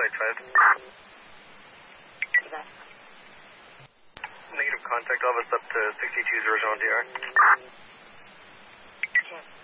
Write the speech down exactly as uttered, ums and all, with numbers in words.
eight five. Negative contact, Elvis up to sixty-two zero zero D R.